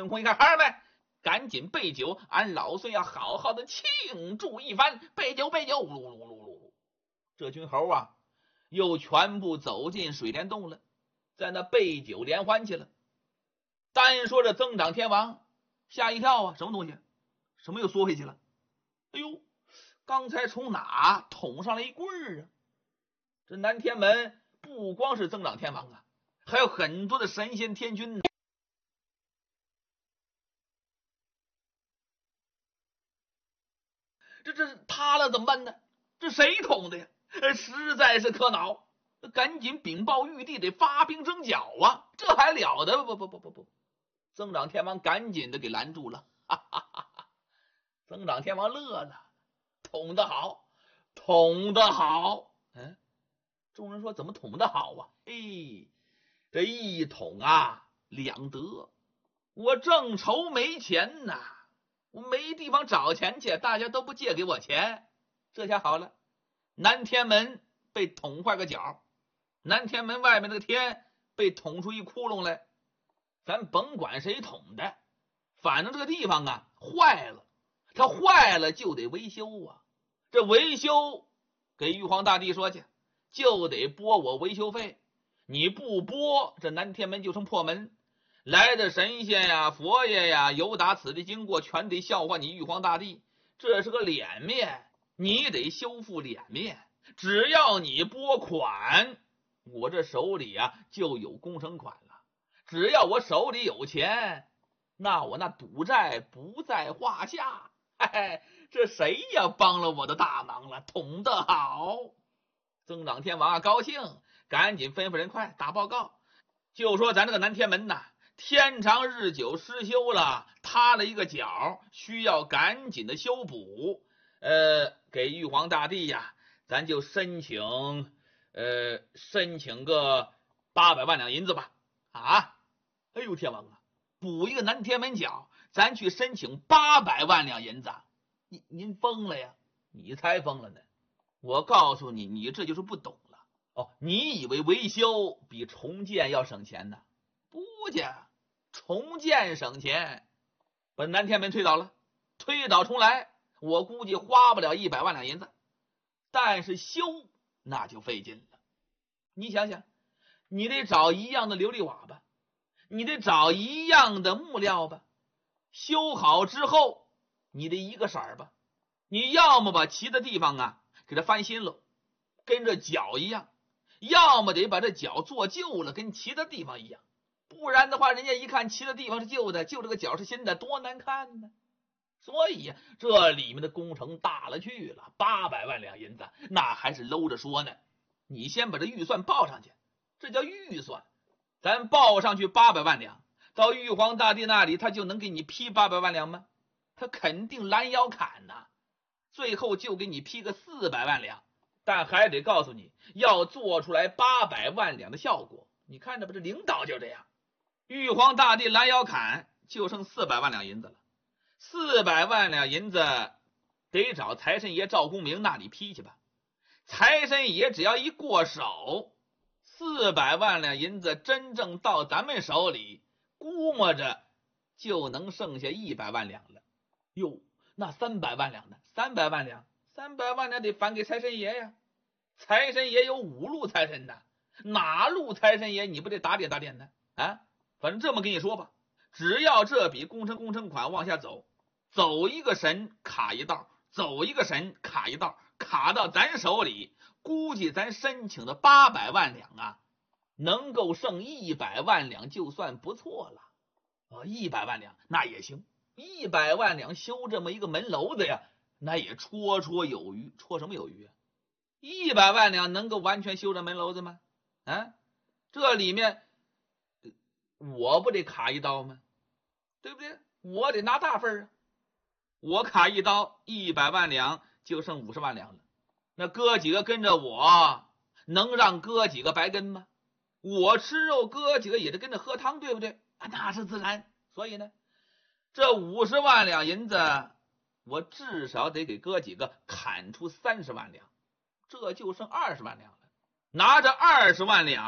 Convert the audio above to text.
空一看，孩儿们赶紧备酒，俺老孙要好好的庆祝一番，备酒备酒，呜噜噜噜噜噜。这群猴啊又全部走进水帘洞了，在那备酒联欢去了。单说这增长天王吓一跳啊，什么东西？什么又缩回去了？哎呦，刚才从哪捅上来一棍儿啊？这南天门不光是增长天王啊，还有很多的神仙天君呢。这塌了怎么办呢？这谁捅的呀？实在是可恼，赶紧禀报玉帝，得发兵征剿啊！这还了得？不，增长天王赶紧的给拦住了。哈哈哈哈！增长天王乐了，捅得好，捅得好。众人说怎么捅得好啊？这一捅啊两得，我正愁没钱呐，我没地方找钱去，大家都不借给我钱。这下好了，南天门被捅坏个角，南天门外面那个天被捅出一窟窿来，咱甭管谁捅的，反正这个地方啊坏了，它坏了就得维修啊。这维修给玉皇大帝说去，就得拨我维修费，你不拨，这南天门就成破门，来的神仙呀、佛爷呀，由打此地经过，全得笑话你玉皇大帝。这是个脸面，你得修复脸面。只要你拨款，我这手里啊就有工程款了。只要我手里有钱，那我那赌债不在话下。嘿嘿，这谁呀帮了我的大忙了？捅得好！增长天王啊高兴，赶紧吩咐人快打报告，就说咱这个南天门呐，天长日久失修了，塌了一个角，需要赶紧的修补。给玉皇大帝呀，咱就申请个800万两银子吧。啊，哎呦天王啊，补一个南天门角，咱去申请800万两银子，您疯了呀？你才疯了呢！我告诉你，你这就是不懂了哦。你以为维修比重建要省钱呢？不假，重建省钱，把南天门推倒了，推倒重来，我估计花不了100万两银子，但是修那就费劲了。你想想，你得找一样的琉璃瓦吧，你得找一样的木料吧，修好之后你得一个色儿吧，你要么把其他地方啊给它翻新了，跟这角一样，要么得把这角做旧了，跟其他地方一样，不然的话人家一看其他地方是旧的，就这个角是新的，多难看呢。所以呀，这里面的工程大了去了，800万两银子那还是搂着说呢。你先把这预算报上去，这叫预算，咱报上去800万两，到玉皇大帝那里他就能给你批800万两吗？他肯定拦腰砍呐，最后就给你批个400万两，但还得告诉你要做出来800万两的效果。你看着吧，这领导就这样。玉皇大帝拦腰砍，就剩400万两银子了。400万两银子得找财神爷赵公明那里批去吧。财神爷只要一过手，400万两银子真正到咱们手里，估摸着就能剩下100万两了。哟，那300万两呢？300万两得返给财神爷呀。财神爷有5路财神呢，哪路财神爷你不得打点打点呢？啊，反正这么跟你说吧，只要这笔工程款往下走，走一个神卡一道，走一个神卡一道，卡到咱手里，估计咱申请的800万两啊，能够剩100万两就算不错了。100万两那也行，100万两修这么一个门楼子呀，那也绰绰有余。绰什么有余啊？100万两能够完全修这门楼子吗？啊，这里面我不得卡一刀吗？对不对？我得拿大份啊。我卡一刀，100万两就剩50万两了。那哥几个跟着我，能让哥几个白跟吗？我吃肉，哥几个也得跟着喝汤，对不对？那是自然。所以呢，这50万两银子，我至少得给哥几个砍出30万两，这就剩20万两了。拿着20万两